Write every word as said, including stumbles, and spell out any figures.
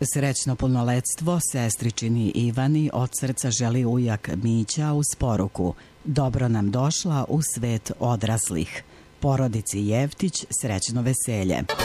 Srećno punoletstvo sestričini Ivani od srca želi ujak Mića uz poruku: dobro nam došla u svet odraslih. Porodici Jevtić srećno veselje.